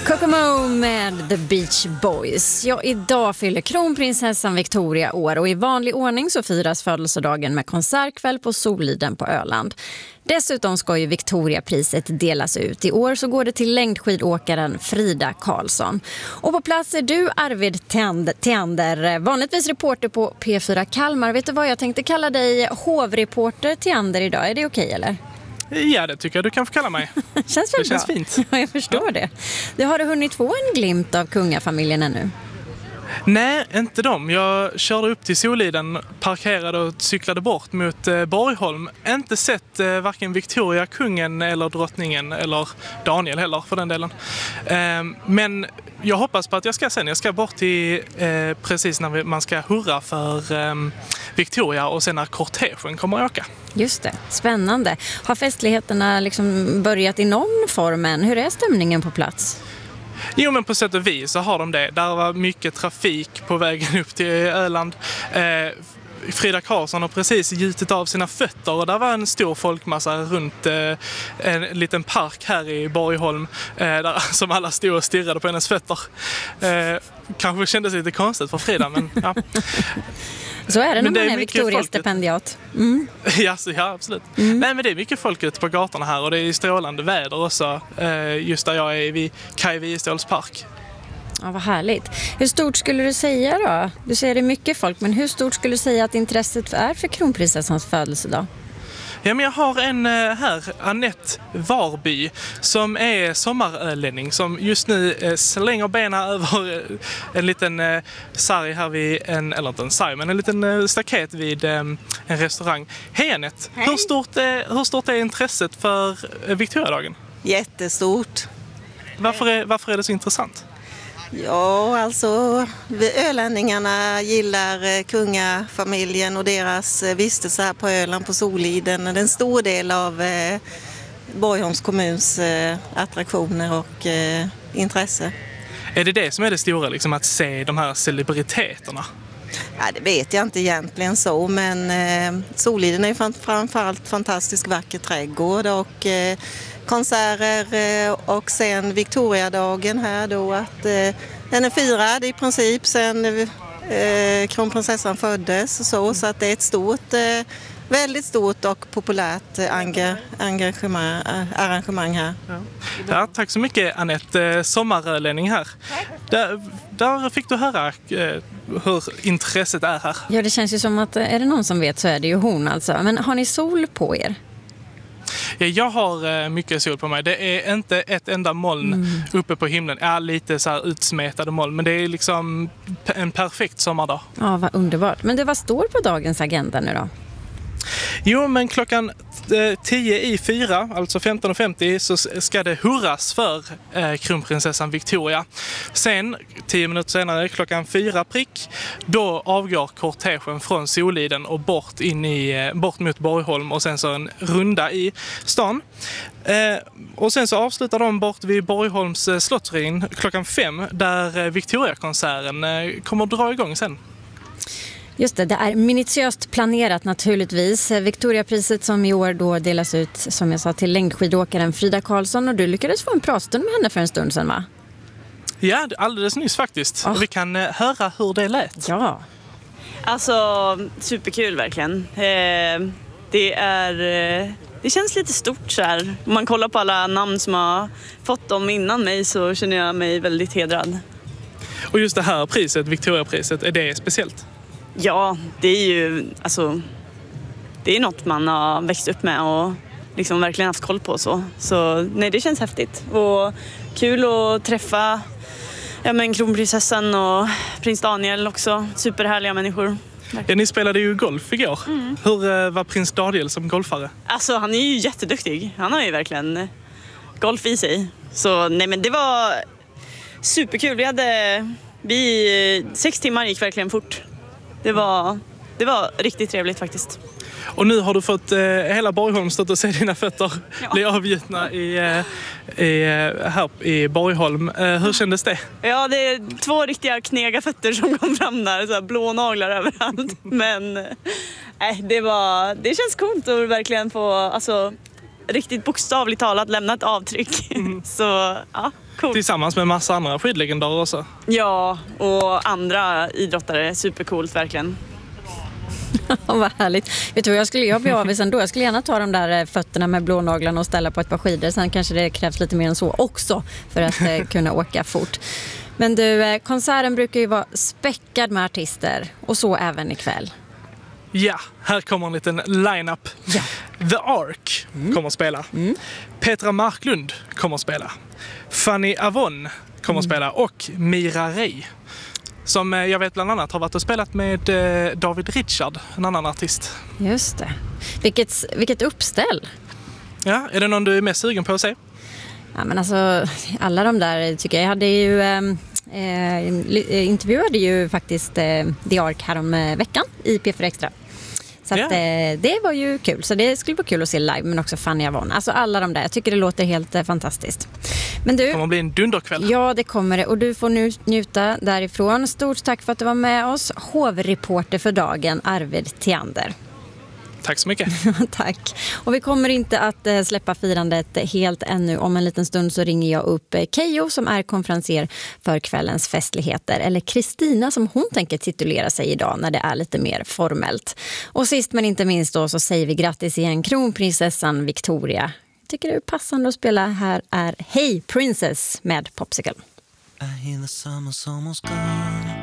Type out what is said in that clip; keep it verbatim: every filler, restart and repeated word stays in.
Kokomo med The Beach Boys. Ja, idag fyller kronprinsessan Victoria år och i vanlig ordning så firas födelsedagen med konsertkväll på Soliden på Öland. Dessutom ska ju Victoriapriset delas ut. I år så går det till längdskidåkaren Frida Karlsson. Och på plats är du, Arvid Theander, vanligtvis reporter på P fyra Kalmar. Vet du vad, jag tänkte kalla dig hovreporter Theander idag. Är det okej eller? Ja, det tycker jag du kan få kalla mig. Känns väl det känns bra. Fint. Ja, jag förstår ja. det. Du har du hunnit få en glimt av kungafamiljen ännu? Nej, inte dem. Jag körde upp till Soliden, parkerade och cyklade bort mot eh, Borgholm. Inte sett eh, varken Victoria, kungen eller drottningen eller Daniel heller för den delen. Eh, men jag hoppas på att jag ska sen. Jag ska bort till eh, precis när vi, man ska hurra för eh, Victoria och sen när kortegen kommer att åka. Just det, spännande. Har festligheterna liksom börjat i någon form än? Hur är stämningen på plats? Jo, men på sätt och vis så har de det. Där var mycket trafik på vägen upp till Öland. Eh, Frida Karlsson har precis gjutit av sina fötter och där var en stor folkmassa runt eh, en liten park här i Borgholm eh, där, som alla stod och stirrade på hennes fötter. Eh, kanske kändes lite konstigt för Frida, men ja. Så är det när men det man är är Victoria-stipendiat. Mm. Ja, så, ja, absolut. Mm. Nej, men det är mycket folk ute på gatorna här och det är strålande väder också. Eh, just där jag är vid Kaj Wiestols park. Ja, vad härligt. Hur stort skulle du säga då? Du säger det är mycket folk, men hur stort skulle du säga att intresset är för kronprinsessans födelsedag? Ja, men jag har en här, Annette Varby, som är sommarölänning som just nu eh, slänger benen över en liten eh, sarg här vid en, eller inte en sarg, men en liten eh, staket vid eh, en restaurang. Hej Annette, Hej. Hur, stort är, hur stort är intresset för eh, Victoriadagen? Jättestort. Varför är, varför är det så intressant? Ja, alltså vi ölänningarna gillar kungafamiljen och deras vistelse här på Öland på Soliden. Det är en stor del av eh, Borgholms kommuns eh, attraktioner och eh, intresse. Är det det som är det stora, liksom, att se de här celebriteterna? Ja, det vet jag inte egentligen så, men eh, Soliden är ju framförallt fantastisk vacker trädgård och eh, konserter och sen Victoriadagen här då att eh, den är firad i princip sen eh, kronprinsessan föddes och så, så att det är ett stort, eh, väldigt stort och populärt eh, engagemang, arrangemang här. Ja. Ja, tack så mycket Annette, sommarölänning här. Där, där fick du höra eh, hur intresset är här. Ja, det känns ju som att är det någon som vet så är det ju hon alltså. Men har ni sol på er? Ja, jag har mycket sol på mig. Det är inte ett enda moln mm. uppe på himlen. Ja, lite så här utsmetade moln. Men det är liksom en perfekt sommardag. Ja, vad underbart. Men det, vad står på dagens agenda nu då? Jo, men klockan tio i fyra, alltså femton och femtio, så ska det hurras för eh, kronprinsessan Victoria. Sen, tio minuter senare, klockan fyra prick, då avgår kortegen från Soliden och bort, in i, bort mot Borgholm och sen så en runda i stan. Eh, och sen så avslutar de bort vid Borgholms eh, slottsruin klockan fem, där eh, Victoria-konserten eh, kommer att dra igång sen. Just det, det är minutiöst planerat naturligtvis. Victoriapriset som i år då delas ut, som jag sa, till längdskidåkaren Frida Karlsson, och du lyckades få en pratstund med henne för en stund sedan, va? Ja, alldeles nyss faktiskt. Oh. Och vi kan eh, höra hur det lät. Ja. Alltså, superkul verkligen. Eh, det är... Eh, det känns lite stort så här. Om man kollar på alla namn som har fått dem innan mig så känner jag mig väldigt hedrad. Och just det här priset, Victoriapriset, är det speciellt? Ja, det är ju alltså, det är något man har växt upp med och liksom verkligen haft koll på. Så, så nej, det känns häftigt. Och kul att träffa ja, men kronprinsessan och prins Daniel också. Superhärliga människor. Ja, ni spelade ju golf igår. Mm. Hur var prins Daniel som golfare? Alltså, han är ju jätteduktig. Han har ju verkligen golf i sig. Så nej, men det var superkul. Vi hade, vi, sex timmar gick verkligen fort. Det var, det var riktigt trevligt faktiskt. Och nu har du fått eh, hela Borgholm stått och se dina fötter ja. bli avgjutna i, eh, i, här i Borgholm. Eh, hur kändes det? Ja, det är två riktiga knega fötter som kom fram där. Så här blå naglar överallt. Men eh, det, var, det känns coolt att verkligen få... Alltså, riktigt bokstavligt talat lämna ett avtryck. Mm. Så ja, coolt. Tillsammans med massa andra skidlegendarer också. Ja, och andra idrottare. Supercoolt verkligen. Vad härligt. Vet du vad jag skulle jag bli avis ändå? Jag skulle gärna ta de där fötterna med blånaglarna och ställa på ett par skidor. Sen kanske det krävs lite mer än så också för att eh, kunna åka fort. Men du, eh, konserten brukar ju vara späckad med artister. Och så även ikväll. Ja, här kommer en liten line-up. Ja. The Ark mm. kommer att spela. Mm. Petra Marklund kommer att spela. Fanny Avon kommer mm. att spela. Och Mira Rey. Som jag vet bland annat har varit och spelat med David Richard, en annan artist. Just det. Vilket, vilket uppställ. Ja, är det någon du är mest sugen på att se? Ja, men alltså, alla de där tycker jag. Jag hade ju, eh, intervjuade ju faktiskt eh, The Ark här om eh, veckan i P fyra Extra. Så att, yeah. eh, det var ju kul. Så det skulle vara kul att se live, men också Fanny Avon. Alltså alla de där. Jag tycker det låter helt eh, fantastiskt. Men du, det kommer bli en dunderkväll. Ja, det kommer det. Och du får nu njuta därifrån. Stort tack för att du var med oss. Hovreporter för dagen, Arvid Theander. Tack så mycket. Tack. Och vi kommer inte att eh, släppa firandet helt ännu. Om en liten stund så ringer jag upp eh, Keyyo som är konferenser för kvällens festligheter. Eller Kristina som hon tänker titulera sig idag när det är lite mer formellt. Och sist men inte minst då så säger vi grattis igen kronprinsessan Victoria. Jag tycker det är passande att spela. Här är Hey Princess med Popsicle. I hear the summer's almost gone.